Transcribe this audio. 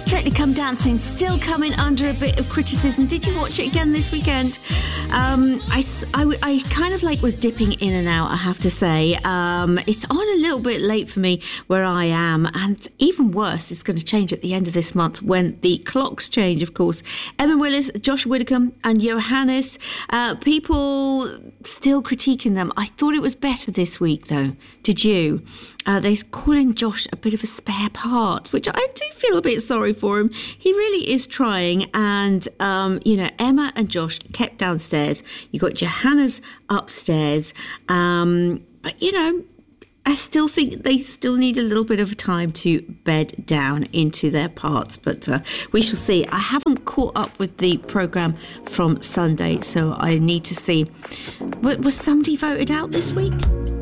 Strictly Come Dancing still coming under a bit of criticism. Did you watch it again this weekend? I kind of was dipping in and out, I have to say. It's on a little bit late for me where I am, and even worse, it's going to change at the end of this month when the clocks change, of course. Emma Willis, Josh Widdicombe and Johannes, people still critiquing them. I thought it was better this week though. Did you? They're calling Josh a bit of a spare part, which I do feel a bit sorry for him. He really is trying. And, Emma and Josh kept downstairs. You got Johannes upstairs. But, I still think they still need a little bit of time to bed down into their parts. But we shall see. I haven't caught up with the programme from Sunday, so I need to see. Was somebody voted out this week?